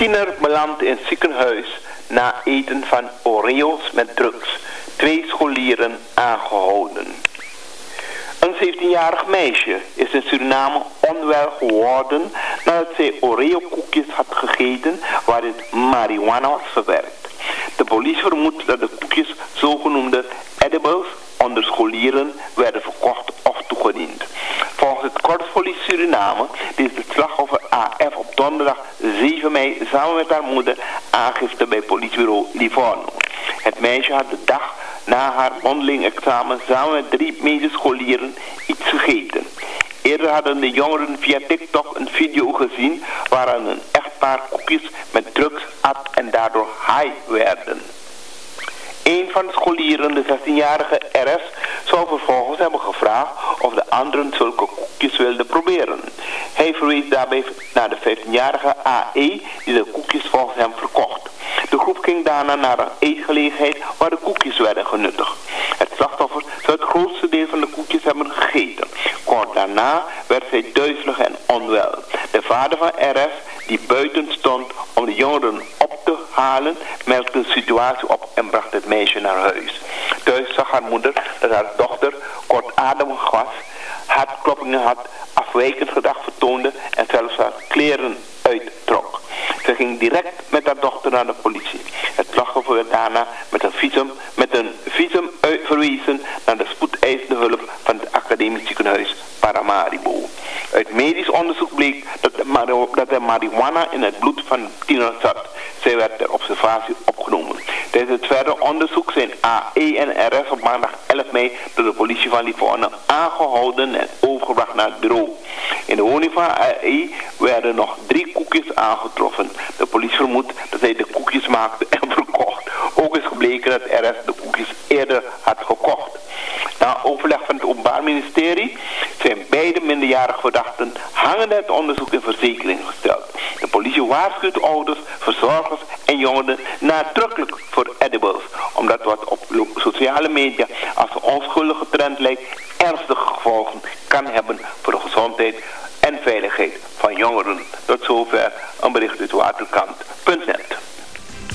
Tiener belandt in ziekenhuis na eten van Oreo's met drugs. 2 scholieren aangehouden. Een 17-jarig meisje is in Suriname onwel geworden nadat zij Oreo-koekjes had gegeten waarin marihuana was verwerkt. De politie vermoedt dat de koekjes, zogenoemde edibles, onder scholieren werden verkocht of toegediend. Volgens het Korpspolitie Suriname deed het slachtoffer AF op donderdag 7 mei samen met haar moeder aangifte bij politiebureau Livorno. Het meisje had de dag na haar mondeling examen samen met 3 medescholieren iets gegeten. Eerder hadden de jongeren via TikTok een video gezien waarin een echtpaar koekjes met drugs at en daardoor high werden. Een van de scholieren, de 16-jarige RS, zou vervolgens hebben gevraagd of de anderen zulke koekjes wilden proberen. Hij verwees daarbij naar de 15-jarige AE die de koekjes volgens hem verkocht. De groep ging daarna naar een eetgelegenheid waar de koekjes werden genuttigd. Het slachtoffer zou het grootste deel van de koekjes hebben gegeten. Kort daarna werd zij duizelig en onwel. De vader van RS, die buiten stond om de jongeren op te halen, merkte de situatie op en bracht het meisje naar huis. Thuis zag haar moeder dat haar dochter kortademig was, hartkloppingen had, afwijkend gedrag vertoonde en zelfs haar kleren uittrok. Ze ging direct met haar dochter naar de politie. Het slachtoffer werd daarna met een visum verwezen naar de spoedeisende hulp van het academisch ziekenhuis Paramaribo. Uit medisch onderzoek bleek dat er marihuana in het bloed van de tiener zat. Zij werd ter observatie opgenomen. Tijdens het verdere onderzoek zijn AE en RS op maandag 11 mei door de politie van Livorno aangehouden en overgebracht naar het bureau. In de woning van AE werden nog 3 koekjes aangetroffen. De politie vermoedt dat hij de koekjes maakte en verkocht. Ook is gebleken dat RS de koekjes eerder had gekocht. Na overleg van het Openbaar Ministerie zijn beide minderjarige verdachten hangende het onderzoek in verzekering gesteld. De politie waarschuwt ouders, verzorgers en jongeren nadrukkelijk voor edibles, omdat wat op sociale media als een onschuldige trend lijkt ernstige gevolgen kan hebben voor de gezondheid en veiligheid van jongeren. Tot zover een bericht uit Waterkant.net.